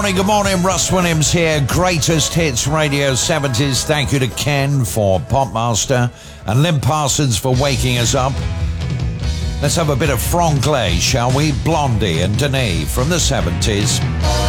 Good morning, Russ Williams here. Greatest Hits Radio 70s. Thank you to Ken for Popmaster and Lynn Parsons for waking us up. Let's have a bit of Franglais, shall we? Blondie and Denis from the 70s.